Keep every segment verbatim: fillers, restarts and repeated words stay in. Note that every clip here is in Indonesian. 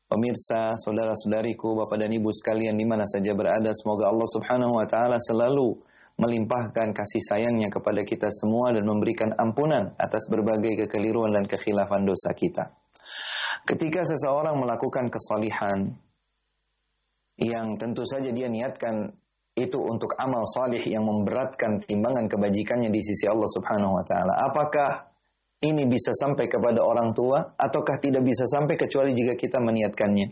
Pemirsa, saudara-saudariku, Bapak dan Ibu sekalian di mana saja berada, semoga Allah Subhanahu wa taala selalu melimpahkan kasih sayangnya kepada kita semua dan memberikan ampunan atas berbagai kekeliruan dan kekhilafan dosa kita. Ketika seseorang melakukan kesalihan yang tentu saja dia niatkan itu untuk amal salih yang memberatkan timbangan kebajikannya di sisi Allah Subhanahu wa taala, apakah ini bisa sampai kepada orang tua ataukah tidak bisa sampai kecuali jika kita meniatkannya?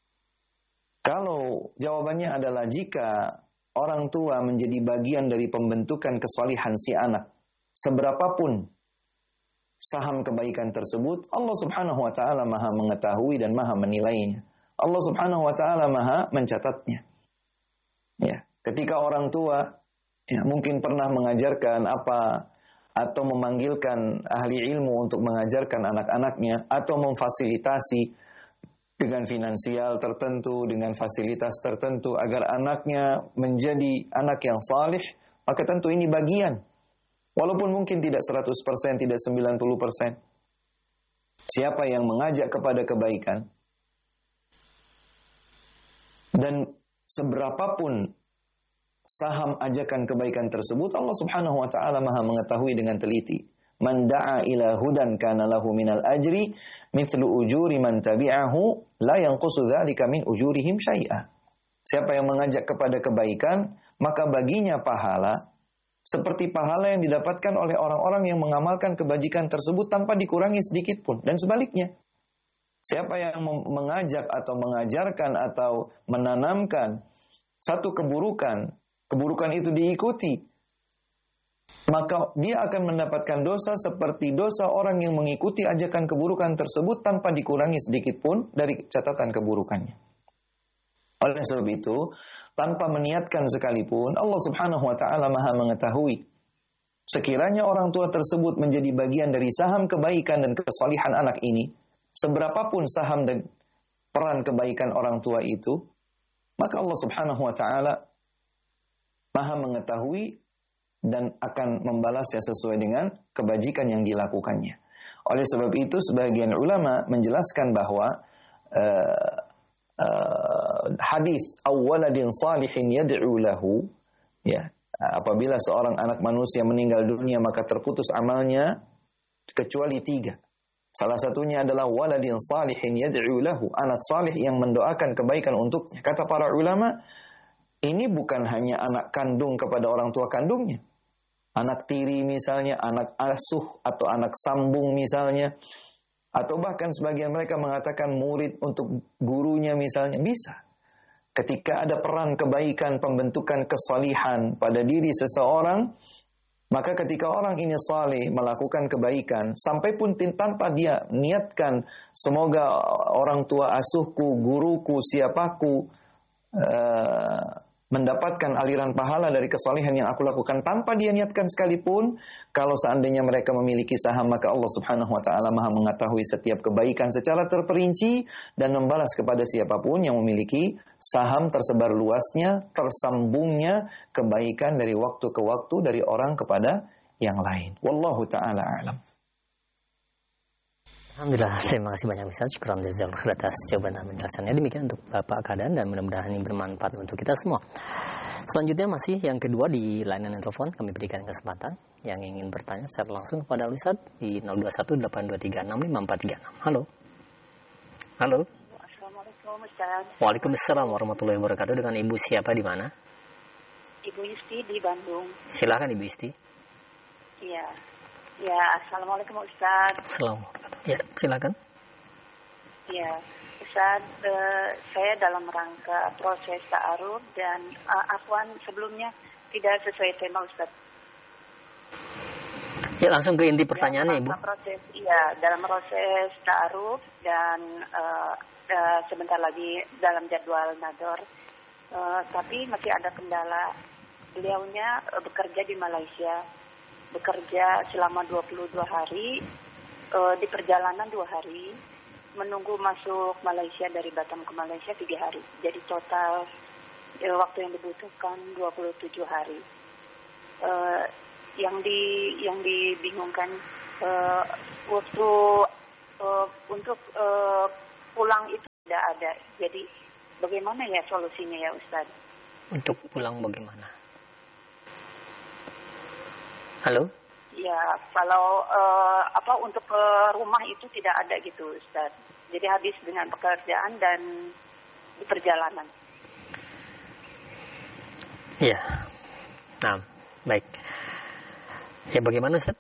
Kalau jawabannya adalah jika orang tua menjadi bagian dari pembentukan kesalihan si anak, seberapapun saham kebaikan tersebut, Allah Subhanahu wa taala Maha mengetahui dan Maha menilainya. Allah Subhanahu wa taala Maha mencatatnya. Ya, ketika orang tua ya mungkin pernah mengajarkan apa atau memanggilkan ahli ilmu untuk mengajarkan anak-anaknya atau memfasilitasi dengan finansial tertentu, dengan fasilitas tertentu agar anaknya menjadi anak yang salih, maka tentu ini bagian. Walaupun mungkin tidak seratus persen, tidak sembilan puluh persen. Siapa yang mengajak kepada kebaikan dan seberapapun saham ajakan kebaikan tersebut, Allah Subhanahu wa taala Maha mengetahui dengan teliti. Man da'a ila hudan kana lahu minal ajri mithlu ujuri man tabi'ahu la yanqusu dzalika min ujurihim syai'a. Siapa yang mengajak kepada kebaikan, maka baginya pahala seperti pahala yang didapatkan oleh orang-orang yang mengamalkan kebajikan tersebut tanpa dikurangi sedikit pun, dan sebaliknya. Siapa yang mengajak atau mengajarkan atau menanamkan satu keburukan, keburukan itu diikuti, maka dia akan mendapatkan dosa seperti dosa orang yang mengikuti ajakan keburukan tersebut tanpa dikurangi sedikit pun dari catatan keburukannya. Oleh sebab itu, tanpa meniatkan sekalipun, Allah Subhanahu wa taala Maha mengetahui. Sekiranya orang tua tersebut menjadi bagian dari saham kebaikan dan kesalihan anak ini, seberapapun saham dan peran kebaikan orang tua itu, maka Allah Subhanahu wa taala Maha mengetahui dan akan membalasnya sesuai dengan kebajikan yang dilakukannya. Oleh sebab itu, sebagian ulama menjelaskan bahwa uh, uh, hadis awwaladin salihin yad'u lahu, ya, apabila seorang anak manusia meninggal dunia maka terputus amalnya kecuali tiga. Salah satunya adalah waladin salihin yad'u lahu, anak salih yang mendoakan kebaikan untuknya. Kata para ulama, ini bukan hanya anak kandung kepada orang tua kandungnya. Anak tiri misalnya, anak asuh atau anak sambung misalnya. Atau bahkan sebagian mereka mengatakan murid untuk gurunya misalnya. Bisa. Ketika ada peran kebaikan, pembentukan kesalihan pada diri seseorang, maka ketika orang ini saleh melakukan kebaikan, sampai pun tanpa dia niatkan, semoga orang tua asuhku, guruku, siapaku, uh, mendapatkan aliran pahala dari kesalehan yang aku lakukan tanpa dia niatkan sekalipun, kalau seandainya mereka memiliki saham, maka Allah Subhanahu wa taala Maha mengetahui setiap kebaikan secara terperinci dan membalas kepada siapapun yang memiliki saham tersebar luasnya, tersambungnya kebaikan dari waktu ke waktu dari orang kepada yang lain. Wallahu taala a'lam. Alhamdulillah, terima kasih banyak Ustaz. Syukran jazakallahu atas jawaban dan penjelasannya. Demikian untuk Bapak keadaan dan mudah-mudahan ini bermanfaat untuk kita semua. Selanjutnya masih yang kedua di layanan telepon, kami berikan kesempatan yang ingin bertanya secara langsung kepada Ustaz di nol dua satu delapan dua tiga enam lima empat tiga enam. Halo. Halo. Assalamualaikum Ustaz. Waalaikumsalam warahmatullahi wabarakatuh. Dengan Ibu siapa di mana? Ibu Yusti di Bandung. Silakan Ibu Yusti. Iya. Ya, Assalamualaikum Ustaz. Assalamualaikum. Ya, silakan. Ya, Ustaz, eh, saya dalam rangka proses ta'aruf dan uh, afwan sebelumnya tidak sesuai tema Ustaz. Ya, langsung ke inti pertanyaannya Ibu. Proses, iya, dalam proses ta'aruf dan uh, uh, sebentar lagi dalam jadwal nador, uh, tapi masih ada kendala. Beliaunya uh, bekerja di Malaysia, bekerja selama dua puluh dua hari. Uh, di perjalanan dua hari, menunggu masuk Malaysia dari Batam ke Malaysia tiga hari. Jadi total uh, waktu yang dibutuhkan dua puluh tujuh hari. Uh, yang di yang dibingungkan uh, waktu uh, untuk uh, pulang itu tidak ada. Jadi bagaimana ya solusinya ya Ustaz? Untuk pulang bagaimana? Halo? Ya, kalau uh, apa untuk ke rumah itu tidak ada gitu Ustaz. Jadi habis dengan pekerjaan dan di perjalanan. Ya. Nah, baik. Ya bagaimana Ustaz?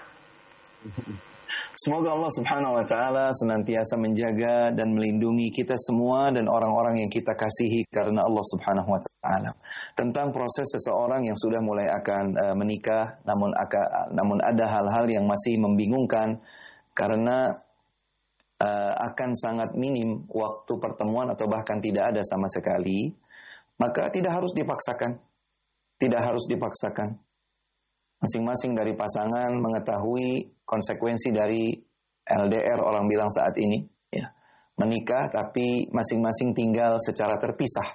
Semoga Allah Subhanahu wa taala senantiasa menjaga dan melindungi kita semua dan orang-orang yang kita kasihi karena Allah Subhanahu wa taala. Tentang proses seseorang yang sudah mulai akan uh, menikah namun akan, namun ada hal-hal yang masih membingungkan karena uh, akan sangat minim waktu pertemuan atau bahkan tidak ada sama sekali, maka tidak harus dipaksakan. Tidak harus dipaksakan. Masing-masing dari pasangan mengetahui konsekuensi dari L D R orang bilang saat ini, ya, menikah tapi masing-masing tinggal secara terpisah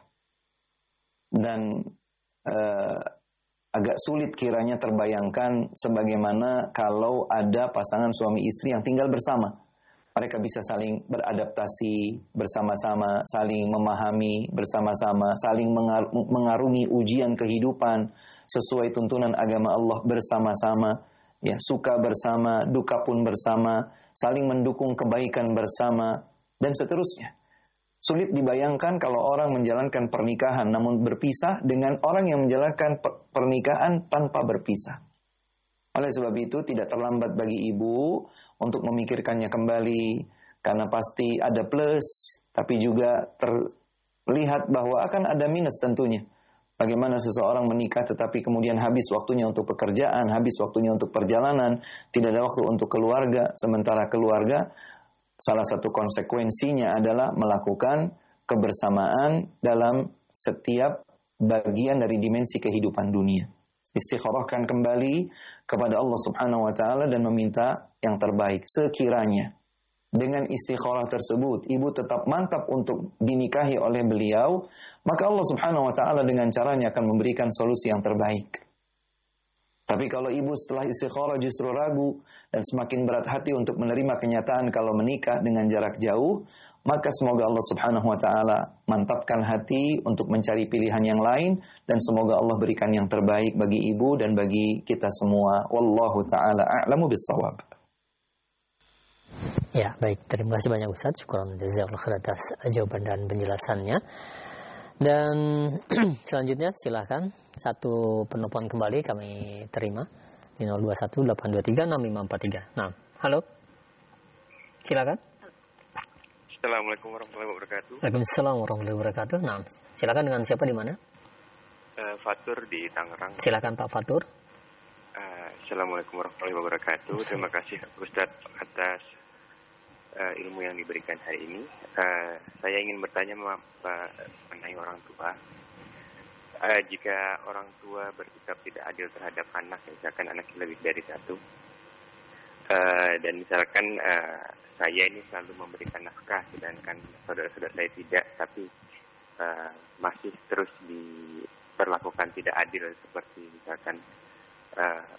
dan eh, agak sulit kiranya terbayangkan sebagaimana kalau ada pasangan suami istri yang tinggal bersama. Mereka bisa saling beradaptasi bersama-sama, saling memahami bersama-sama, saling mengar- mengarungi ujian kehidupan sesuai tuntunan agama Allah bersama-sama, ya, suka bersama, duka pun bersama, saling mendukung kebaikan bersama, dan seterusnya. Sulit dibayangkan kalau orang menjalankan pernikahan namun berpisah dengan orang yang menjalankan pernikahan tanpa berpisah. Oleh sebab itu tidak terlambat bagi ibu untuk memikirkannya kembali, karena pasti ada plus, tapi juga terlihat bahwa akan ada minus tentunya. Bagaimana seseorang menikah tetapi kemudian habis waktunya untuk pekerjaan, habis waktunya untuk perjalanan, tidak ada waktu untuk keluarga, sementara keluarga salah satu konsekuensinya adalah melakukan kebersamaan dalam setiap bagian dari dimensi kehidupan dunia. Istikharahkan kembali kepada Allah Subhanahu wa taala dan meminta yang terbaik. Sekiranya dengan istikharah tersebut ibu tetap mantap untuk dinikahi oleh beliau, maka Allah Subhanahu wa taala dengan caranya akan memberikan solusi yang terbaik. Tapi kalau ibu setelah istikharah justru ragu dan semakin berat hati untuk menerima kenyataan kalau menikah dengan jarak jauh, maka semoga Allah Subhanahu wa taala mantapkan hati untuk mencari pilihan yang lain, dan semoga Allah berikan yang terbaik bagi ibu dan bagi kita semua. Wallahu taala a'lamu bis-shawab. Ya, baik. Terima kasih banyak Ustaz. Syukran jazakallahu khair atas jawaban dan penjelasannya. Dan selanjutnya silakan satu penelpon kembali kami terima di nol dua satu delapan dua tiga enam lima empat tiga. Nah, halo. Silakan. Assalamualaikum warahmatullahi wabarakatuh. Waalaikumsalam warahmatullahi wabarakatuh. Nah, silakan dengan siapa di mana? Uh, Fatur di Tangerang. Silakan Pak Fatur. Uh, Assalamualaikum warahmatullahi wabarakatuh. Terima kasih Ustaz atas uh, ilmu yang diberikan hari ini. Uh, saya ingin bertanya mengenai orang tua. Uh, jika orang tua bersikap tidak adil terhadap anak, misalkan anaknya lebih dari satu, uh, dan misalkan uh, saya ini selalu memberikan nafkah, sedangkan saudara-saudara saya tidak, tapi uh, masih terus diperlakukan tidak adil, seperti misalkan uh,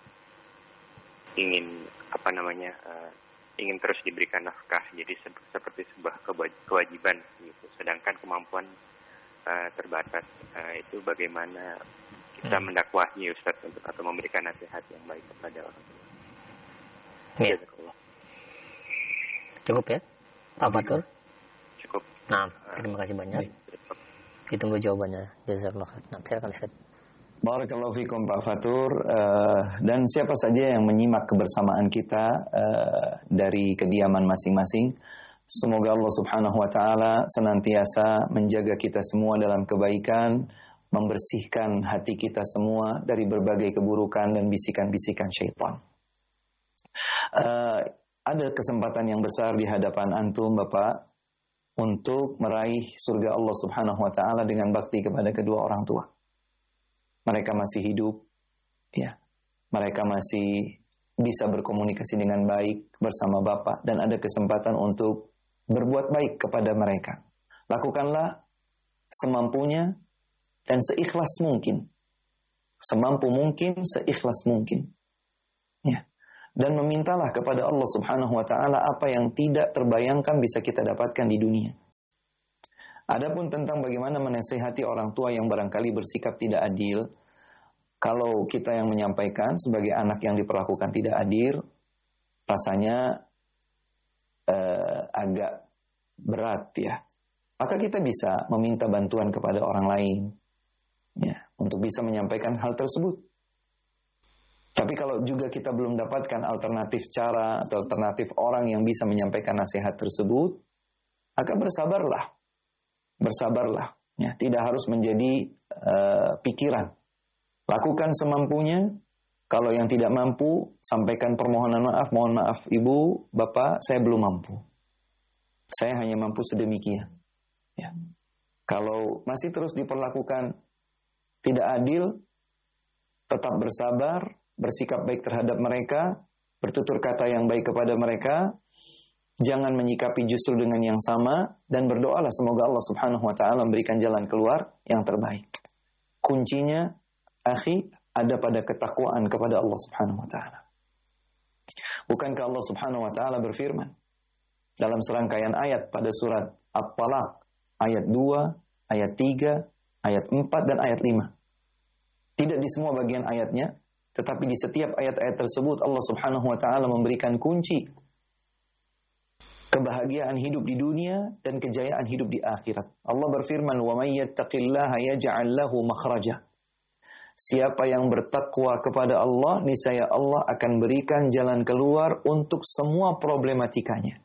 ingin apa namanya uh, ingin terus diberikan nafkah, jadi se- seperti sebuah kewajiban gitu, sedangkan kemampuan uh, terbatas. Uh, itu bagaimana kita hmm. mendakwahi Ustaz untuk atau memberikan nasihat yang baik kepada orang tua. Ya. Cukup ya, Pak Fatur? Cukup. Nah, terima kasih banyak. Ditunggu jawabannya. Jazakallah khair. Nah, silakan Ustaz. Barakallahu fikum Pak Fatur, uh, dan siapa saja yang menyimak kebersamaan kita uh, dari kediaman masing-masing. Semoga Allah Subhanahu wa taala senantiasa menjaga kita semua dalam kebaikan, membersihkan hati kita semua dari berbagai keburukan dan bisikan-bisikan syaitan. Uh, ada kesempatan yang besar di hadapan antum Bapak untuk meraih surga Allah Subhanahu wa taala dengan bakti kepada kedua orang tua. Mereka masih hidup, ya. Mereka masih bisa berkomunikasi dengan baik bersama Bapak dan ada kesempatan untuk berbuat baik kepada mereka. Lakukanlah semampunya dan seikhlas mungkin. Semampu mungkin, seikhlas mungkin. Ya. Dan memintalah kepada Allah Subhanahu wa taala apa yang tidak terbayangkan bisa kita dapatkan di dunia. Adapun tentang bagaimana menasihati orang tua yang barangkali bersikap tidak adil, kalau kita yang menyampaikan sebagai anak yang diperlakukan tidak adil, rasanya eh, agak berat ya. Maka kita bisa meminta bantuan kepada orang lain ya, untuk bisa menyampaikan hal tersebut. Tapi kalau juga kita belum dapatkan alternatif cara atau alternatif orang yang bisa menyampaikan nasihat tersebut, maka bersabarlah. Bersabarlah. Ya, tidak harus menjadi uh, pikiran. Lakukan semampunya. Kalau yang tidak mampu, sampaikan permohonan maaf. Mohon maaf ibu, bapak, saya belum mampu. Saya hanya mampu sedemikian. Ya. Kalau masih terus diperlakukan tidak adil, tetap bersabar, bersikap baik terhadap mereka, bertutur kata yang baik kepada mereka, jangan menyikapi justru dengan yang sama, dan berdoalah semoga Allah Subhanahu wa taala memberikan jalan keluar yang terbaik. Kuncinya, akhi, ada pada ketakwaan kepada Allah Subhanahu wa taala. Bukankah Allah Subhanahu wa taala berfirman dalam serangkaian ayat pada surat At-Talaq ayat dua, ayat tiga, ayat empat dan ayat lima. Tidak di semua bagian ayatnya, tetapi di setiap ayat-ayat tersebut Allah Subhanahu wa taala memberikan kunci kebahagiaan hidup di dunia dan kejayaan hidup di akhirat. Allah berfirman, "Wa may yattaqillaha yaj'al lahu makhraja." Siapa yang bertakwa kepada Allah, niscaya Allah akan berikan jalan keluar untuk semua problematikanya.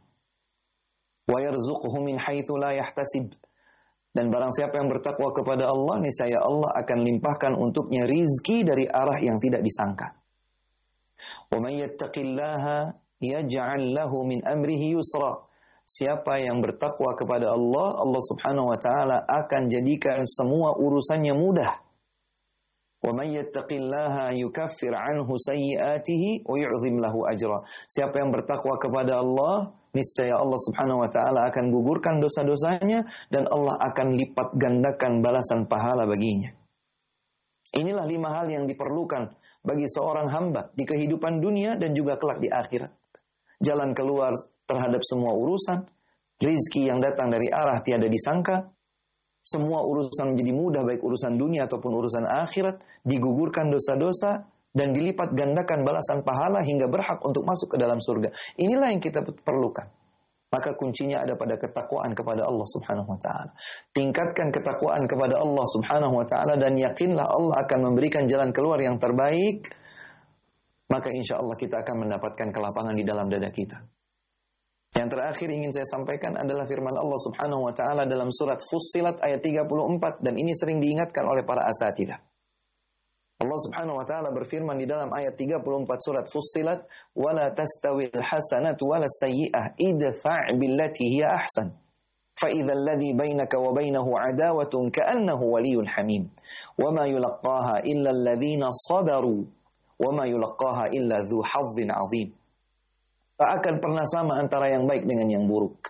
Wa yarzuquhu min haitsu la yahtasib. Dan barang siapa yang bertakwa kepada Allah, niscaya Allah akan limpahkan untuknya rizki dari arah yang tidak disangka. Wa may yattaqillaha yaj'al lahu min amrihi yusra. Siapa yang bertakwa kepada Allah, Allah Subhanahu wa taala akan jadikan semua urusannya mudah. Wa may yattaqillaha yukaffir 'anhu sayyi'atihi wa yu'zim lahu ajra. Siapa yang bertakwa kepada Allah, niscaya Allah Subhanahu wa taala akan gugurkan dosa-dosanya dan Allah akan lipat gandakan balasan pahala baginya. Inilah lima hal yang diperlukan bagi seorang hamba di kehidupan dunia dan juga kelak di akhirat. Jalan keluar terhadap semua urusan, rizki yang datang dari arah tiada disangka, semua urusan menjadi mudah baik urusan dunia ataupun urusan akhirat, digugurkan dosa-dosa dan dilipat gandakan balasan pahala hingga berhak untuk masuk ke dalam surga. Inilah yang kita perlukan. Maka kuncinya ada pada ketakwaan kepada Allah Subhanahu wa taala. Tingkatkan ketakwaan kepada Allah Subhanahu wa taala dan yakinlah Allah akan memberikan jalan keluar yang terbaik. Maka insya Allah kita akan mendapatkan kelapangan di dalam dada kita. Yang terakhir ingin saya sampaikan adalah firman Allah Subhanahu wa taala dalam surat Fussilat ayat tiga puluh empat, dan ini sering diingatkan oleh para asatidzah. Allah Subhanahu wa taala berfirman di dalam ayat tiga puluh empat surat Fussilat, "Wala tastawil hasanatu wala sayyi'ah idfa' billati hiya ahsan. Fa idzal ladzi bainaka wa bainahu 'adawatun ka'annahu waliyyun hamim. Wa ma yulaqqaha illa alladhina sabaru wa ma yulaqqaha illa dzu hazzin 'adzim." Tak akan pernah sama antara yang baik dengan yang buruk.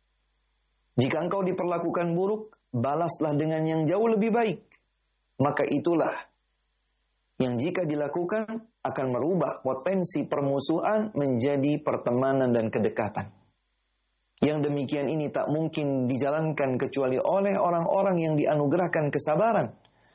Jika engkau diperlakukan buruk, balaslah dengan yang jauh lebih baik. Maka itulah yang jika dilakukan akan merubah potensi permusuhan menjadi pertemanan dan kedekatan. Yang demikian ini tak mungkin dijalankan kecuali oleh orang-orang yang dianugerahkan kesabaran.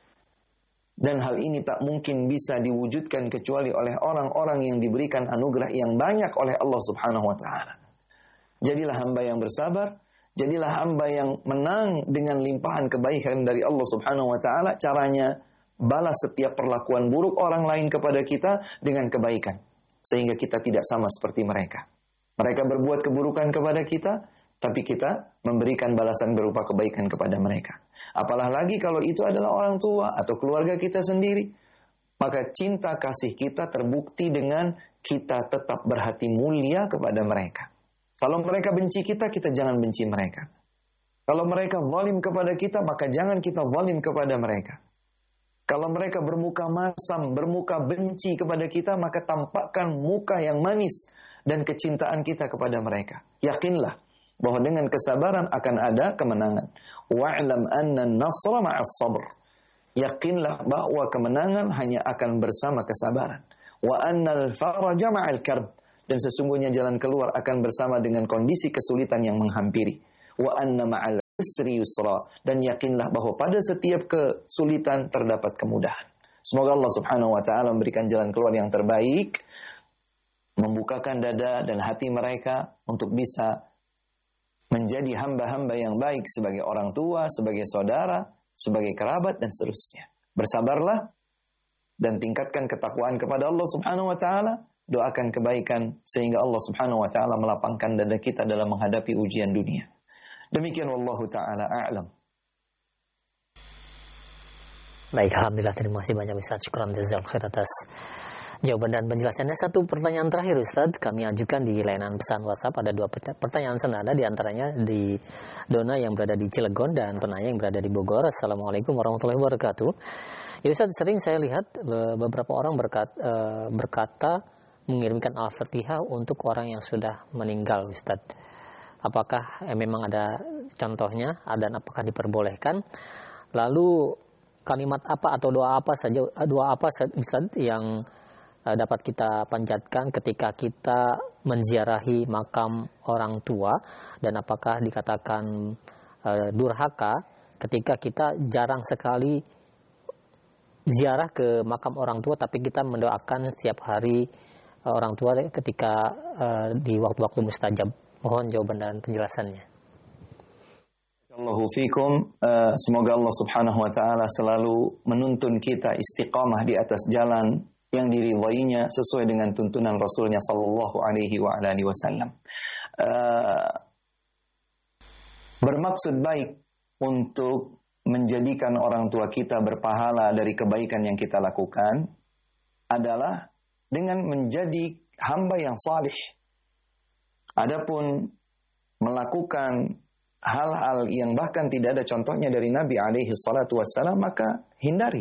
Dan hal ini tak mungkin bisa diwujudkan kecuali oleh orang-orang yang diberikan anugerah yang banyak oleh Allah Subhanahu wa taala. Jadilah hamba yang bersabar, jadilah hamba yang menang dengan limpahan kebaikan dari Allah Subhanahu wa taala. Caranya balas setiap perlakuan buruk orang lain kepada kita dengan kebaikan, sehingga kita tidak sama seperti mereka. Mereka berbuat keburukan kepada kita, tapi kita memberikan balasan berupa kebaikan kepada mereka. Apalah lagi kalau itu adalah orang tua atau keluarga kita sendiri. Maka cinta kasih kita terbukti dengan kita tetap berhati mulia kepada mereka. Kalau mereka benci kita, kita jangan benci mereka. Kalau mereka zalim kepada kita, maka jangan kita zalim kepada mereka. Kalau mereka bermuka masam, bermuka benci kepada kita, maka tampakkan muka yang manis dan kecintaan kita kepada mereka. Yakinlah bahwa dengan kesabaran akan ada kemenangan. Wa'lam anna an-nasra ma'as sabr. Yakinlah bahwa kemenangan hanya akan bersama kesabaran. Wa annal faraja ma'al karb. Dan sesungguhnya jalan keluar akan bersama dengan kondisi kesulitan yang menghampiri. Wa anna ma'al usri yusra, dan yakinlah bahwa pada setiap kesulitan terdapat kemudahan. Semoga Allah Subhanahu wa taala memberikan jalan keluar yang terbaik, membukakan dada dan hati mereka untuk bisa menjadi hamba-hamba yang baik sebagai orang tua, sebagai saudara, sebagai kerabat dan seterusnya. Bersabarlah dan tingkatkan ketakwaan kepada Allah Subhanahu wa taala. Doakan kebaikan sehingga Allah Subhanahu wa taala melapangkan dada kita dalam menghadapi ujian dunia. Demikian wallahu taala a'lam. Baik, alhamdulillah, terima kasih banyak Ustaz. Syukran jazakallahu khair atas jawaban dan penjelasannya. Satu pertanyaan terakhir Ustaz, kami ajukan di layanan pesan WhatsApp. Ada dua pertanyaan senada, di antaranya di Dona yang berada di Cilegon dan penanya yang berada di Bogor. Assalamualaikum warahmatullahi wabarakatuh. Ya Ustaz, sering saya lihat beberapa orang berkata, berkata mengirimkan Al-Fatihah untuk orang yang sudah meninggal Ustaz. Apakah eh, memang ada contohnya dan apakah diperbolehkan? Lalu kalimat apa atau doa apa saja, doa apa Ustaz yang eh, dapat kita panjatkan ketika kita menziarahi makam orang tua, dan apakah dikatakan eh, durhaka ketika kita jarang sekali ziarah ke makam orang tua tapi kita mendoakan setiap hari orang tua ketika uh, di waktu-waktu mustajab. Mohon jawaban dan penjelasannya. Allahu fikum. Uh, semoga Allah Subhanahu wa taala selalu menuntun kita istiqamah di atas jalan yang diridhainya sesuai dengan tuntunan Rasulnya sallallahu alaihi wa alihi wasallam. Uh, bermaksud baik untuk menjadikan orang tua kita berpahala dari kebaikan yang kita lakukan adalah dengan menjadi hamba yang salih. Adapun melakukan hal-hal yang bahkan tidak ada contohnya dari Nabi alaihi salatu wassalam, maka hindari.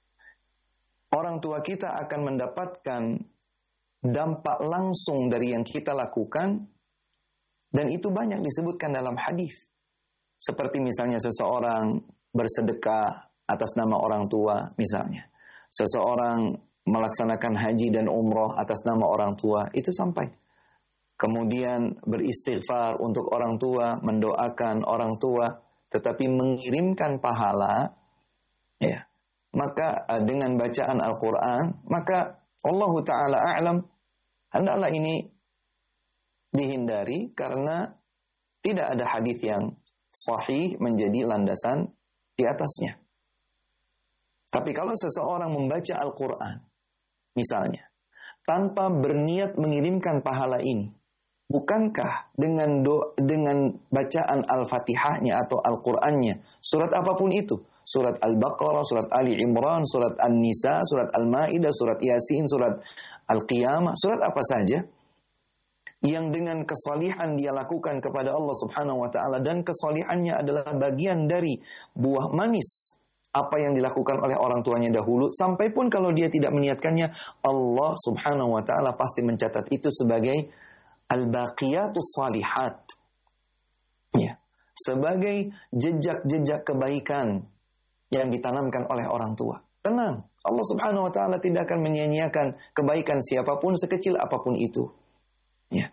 Orang tua kita akan mendapatkan dampak langsung dari yang kita lakukan, dan itu banyak disebutkan dalam hadis. Seperti misalnya seseorang bersedekah atas nama orang tua misalnya. Seseorang melaksanakan haji dan umroh atas nama orang tua, itu sampai. Kemudian beristighfar untuk orang tua, mendoakan orang tua, tetapi mengirimkan pahala, ya, maka dengan bacaan Al-Quran, maka Allah Ta'ala a'lam, hendaklah ini dihindari karena tidak ada hadis yang sahih menjadi landasan di atasnya. Tapi kalau seseorang membaca Al-Quran, misalnya, tanpa berniat mengirimkan pahala ini, bukankah dengan do, dengan bacaan Al-Fatihahnya atau Al-Qur'annya, surat apapun itu, surat Al-Baqarah, surat Ali Imran, surat An-Nisa, surat Al-Maidah, surat Yasin, surat Al-Qiyamah, surat apa saja yang dengan kesalihan dia lakukan kepada Allah Subhanahu wa taala, dan kesalihannya adalah bagian dari buah manis apa yang dilakukan oleh orang tuanya dahulu, sampai pun kalau dia tidak meniatkannya, Allah Subhanahu wa taala pasti mencatat itu sebagai al-baqiyatus salihat, ya, sebagai jejak-jejak kebaikan yang ditanamkan oleh orang tua. Tenang, Allah Subhanahu wa taala tidak akan menyia-nyiakan kebaikan siapapun sekecil apapun itu, ya.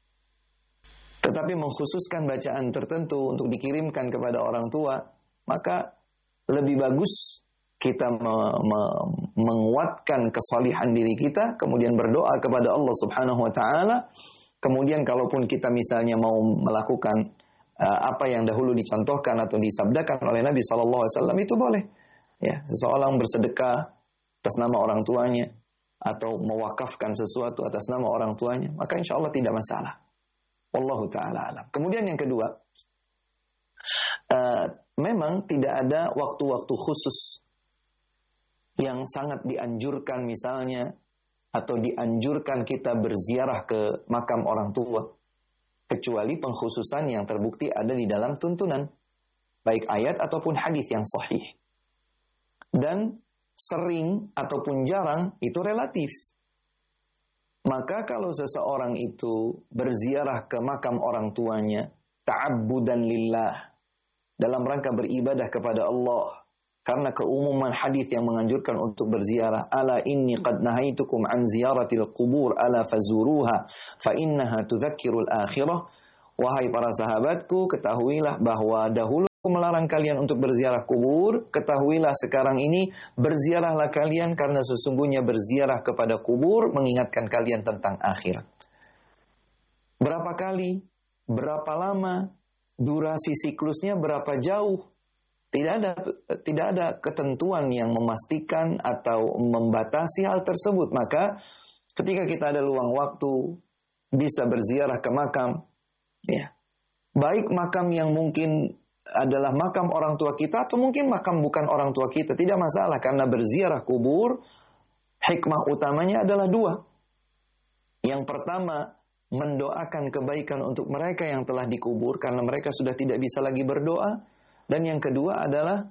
Tetapi mengkhususkan bacaan tertentu untuk dikirimkan kepada orang tua, maka lebih bagus kita me- me- menguatkan kesalihan diri kita, kemudian berdoa kepada Allah Subhanahu wa taala. Kemudian kalaupun kita misalnya mau melakukan uh, apa yang dahulu dicontohkan atau disabdakan oleh Nabi sallallahu alaihi wasallam, itu boleh. Ya, seseorang bersedekah atas nama orang tuanya atau mewakafkan sesuatu atas nama orang tuanya, maka insya Allah tidak masalah. Wallahu ta'ala alam. Kemudian yang kedua, uh, memang tidak ada waktu-waktu khusus yang sangat dianjurkan misalnya, atau dianjurkan kita berziarah ke makam orang tua, kecuali pengkhususan yang terbukti ada di dalam tuntunan, baik ayat ataupun hadis yang sahih. Dan sering ataupun jarang itu relatif. Maka kalau seseorang itu berziarah ke makam orang tuanya ta'abbudan lillah, dalam rangka beribadah kepada Allah, karena keumuman hadis yang menganjurkan untuk berziarah, ala inni qad nahaitukum an ziyaratil qubur ala fazuruha fa innaha tudzakkirul akhirah. Wahai para sahabatku, ketahuilah bahwa dahulu melarang kalian untuk berziarah kubur, ketahuilah sekarang ini berziarahlah kalian karena sesungguhnya berziarah kepada kubur mengingatkan kalian tentang akhirat. Berapa kali, berapa lama, durasi siklusnya berapa jauh? Tidak ada tidak ada ketentuan yang memastikan atau membatasi hal tersebut. Maka ketika kita ada luang waktu bisa berziarah ke makam, ya. Baik makam yang mungkin adalah makam orang tua kita atau mungkin makam bukan orang tua kita, tidak masalah karena berziarah kubur hikmah utamanya adalah dua. Yang pertama, mendoakan kebaikan untuk mereka yang telah dikubur karena mereka sudah tidak bisa lagi berdoa, dan yang kedua adalah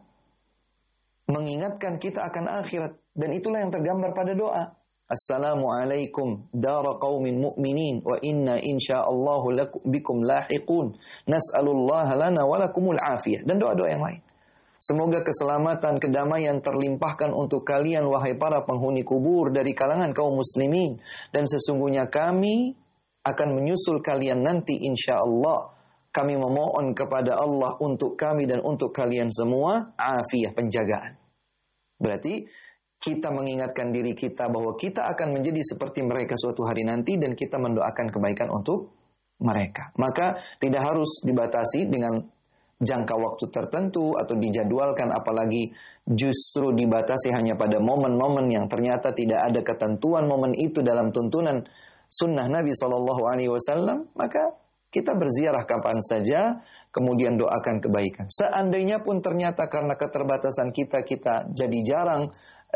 mengingatkan kita akan akhirat, dan itulah yang tergambar pada doa. Assalamualaikum dara qaumin mu'minin wa inna insyaallahu bikum lahiqun nas'alullaha lana wa lakumul afiyah, dan doa-doa yang lain. Semoga keselamatan, kedamaian terlimpahkan untuk kalian wahai para penghuni kubur dari kalangan kaum muslimin, dan sesungguhnya kami akan menyusul kalian nanti insyaallah. Kami memohon kepada Allah untuk kami dan untuk kalian semua afiyah, penjagaan. Berarti kita mengingatkan diri kita bahwa kita akan menjadi seperti mereka suatu hari nanti, dan kita mendoakan kebaikan untuk mereka. Maka tidak harus dibatasi dengan jangka waktu tertentu atau dijadwalkan, apalagi justru dibatasi hanya pada momen-momen yang ternyata tidak ada ketentuan momen itu dalam tuntunan sunnah Nabi shallallahu alaihi wasallam. Maka kita berziarah kapan saja, kemudian doakan kebaikan. Seandainya pun ternyata karena keterbatasan kita, kita jadi jarang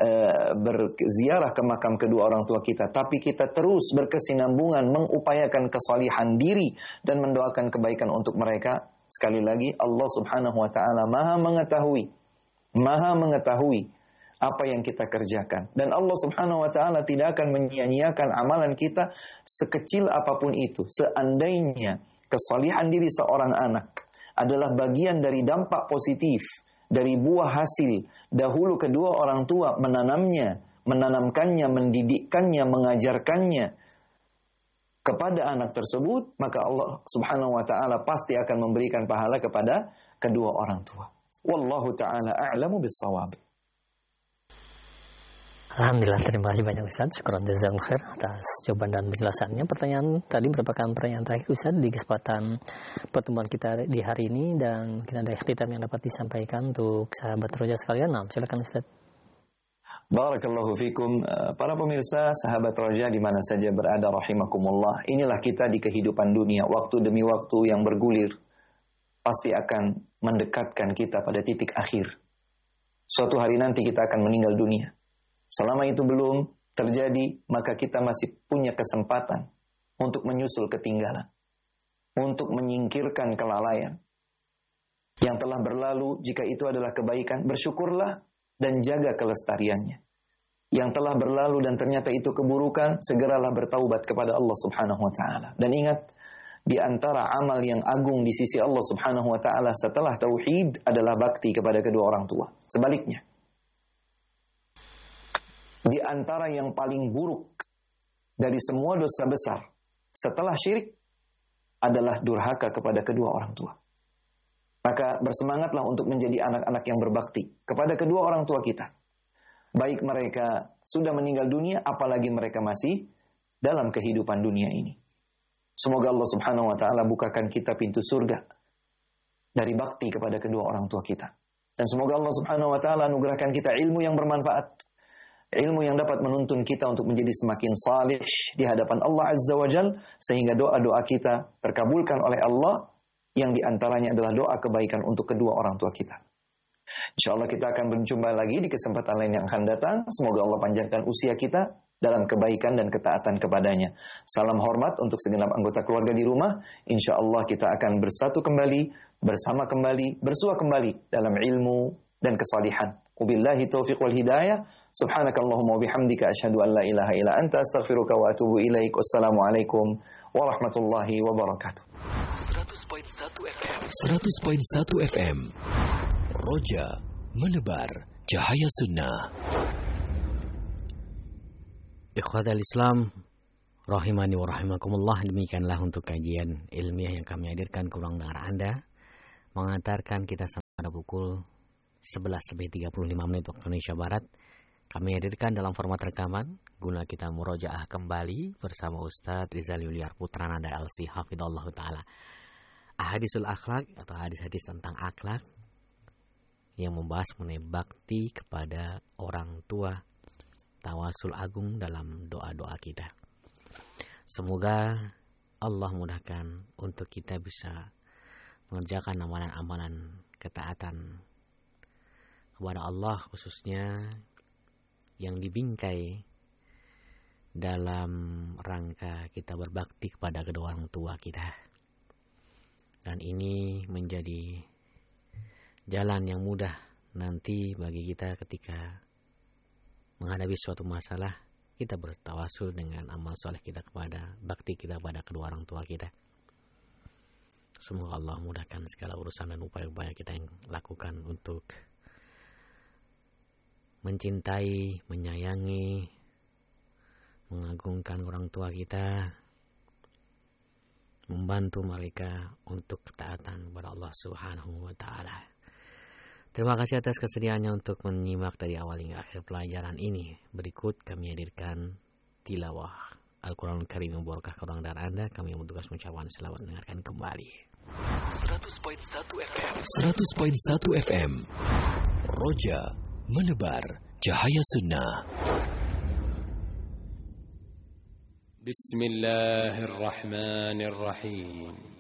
berziarah ke makam kedua orang tua kita, tapi kita terus berkesinambungan mengupayakan kesalihan diri dan mendoakan kebaikan untuk mereka. Sekali lagi, Allah subhanahu wa ta'ala maha mengetahui maha mengetahui apa yang kita kerjakan, dan Allah subhanahu wa ta'ala tidak akan menyia-nyiakan amalan kita sekecil apapun itu. Seandainya kesalihan diri seorang anak adalah bagian dari dampak positif dari buah hasil dahulu kedua orang tua menanamnya, menanamkannya, mendidikkannya, mengajarkannya kepada anak tersebut, maka Allah subhanahu wa ta'ala pasti akan memberikan pahala kepada kedua orang tua. Wallahu ta'ala a'lamu bis-shawab. Alhamdulillah, terima kasih banyak Ustaz. Syukran jazakallahu khair atas jawaban dan penjelasannya. Pertanyaan tadi merupakan pertanyaan terakhir Ustaz di kesempatan pertemuan kita di hari ini, dan mungkin ada ikhtitam yang dapat disampaikan untuk sahabat roja sekalian. Nah, silakan Ustaz. Barakallahu fikum. Para pemirsa sahabat roja di mana saja berada rahimakumullah. Inilah kita di kehidupan dunia, waktu demi waktu yang bergulir pasti akan mendekatkan kita pada titik akhir. Suatu hari nanti kita akan meninggal dunia. Selama itu belum terjadi, maka kita masih punya kesempatan untuk menyusul ketinggalan, untuk menyingkirkan kelalaian yang telah berlalu. Jika itu adalah kebaikan, bersyukurlah dan jaga kelestariannya. Yang telah berlalu dan ternyata itu keburukan, segeralah bertaubat kepada Allah subhanahu wa ta'ala. Dan ingat, di antara amal yang agung di sisi Allah subhanahu wa ta'ala setelah tauhid adalah bakti kepada kedua orang tua. Sebaliknya, di antara yang paling buruk dari semua dosa besar setelah syirik adalah durhaka kepada kedua orang tua. Maka bersemangatlah untuk menjadi anak-anak yang berbakti kepada kedua orang tua kita. Baik mereka sudah meninggal dunia, apalagi mereka masih dalam kehidupan dunia ini. Semoga Allah subhanahu wa ta'ala bukakan kita pintu surga dari bakti kepada kedua orang tua kita. Dan semoga Allah subhanahu wa ta'ala anugerahkan kita ilmu yang bermanfaat. Ilmu yang dapat menuntun kita untuk menjadi semakin salih di hadapan Allah Azza wa Jal, sehingga doa-doa kita terkabulkan oleh Allah, yang diantaranya adalah doa kebaikan untuk kedua orang tua kita. InsyaAllah kita akan berjumpa lagi di kesempatan lain yang akan datang. Semoga Allah panjangkan usia kita dalam kebaikan dan ketaatan kepadanya. Salam hormat untuk segenap anggota keluarga di rumah. InsyaAllah kita akan bersatu kembali, bersama kembali, bersua kembali dalam ilmu dan kesalihan. Wabillahi taufiq wal hidayah. Subhanakallahumma wa bihamdika asyhadu an la ilaha illa anta astaghfiruka wa atubu ilaik. Wassalamualaikum warahmatullahi wabarakatuh. seratus koma satu F M Roja menebar cahaya sunnah. Ikhwatal Islam rahimani wa rahimakumullah, demikianlah untuk kajian ilmiah yang kami hadirkan ke ruang dengar Anda mengantarkan kita sampai pada pukul sebelas lebih tiga puluh lima menit waktu Indonesia Barat. Kami hadirkan dalam format rekaman guna kita murojaah kembali bersama Ustadz Rizal Yuliar Putra Nanda L C Hafidhullah Ta'ala. Ahadisul akhlak atau hadis-hadis tentang akhlak yang membahas mengenai bakti kepada orang tua, tawasul agung dalam doa-doa kita. Semoga Allah mudahkan untuk kita bisa mengerjakan amalan-amalan ketaatan kepada Allah, khususnya yang dibingkai dalam rangka kita berbakti kepada kedua orang tua kita. Dan ini menjadi jalan yang mudah nanti bagi kita ketika menghadapi suatu masalah, kita bertawasul dengan amal soleh kita kepada bakti kita pada kedua orang tua kita. Semoga Allah mudahkan segala urusan dan upaya-upaya kita yang lakukan untuk mencintai, menyayangi, mengagungkan orang tua kita, membantu mereka untuk ketaatan kepada Allah Subhanahu wa Ta'ala. Terima kasih atas kesediaannya untuk menyimak dari awal hingga akhir pelajaran ini. Berikut kami hadirkan tilawah Al-Quran Karim yang berkah ke ruang dan Anda. Kami bertugas mengucapkan selamat mendengarkan kembali. seratus koma satu F M seratus koma satu F M Roja menebar cahaya sunnah. Bismillahirrahmanirrahim.